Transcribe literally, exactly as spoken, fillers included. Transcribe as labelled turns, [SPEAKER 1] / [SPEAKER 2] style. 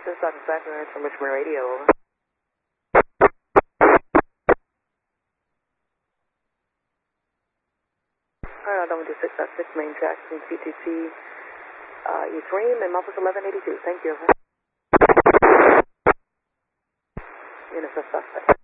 [SPEAKER 1] This is Doctor Sacker from Richmond Radio. Alright, I'm going to six six main Jackson C T C uh, Ephraim and Office eleven eighty-two. Thank you. Unit suspect.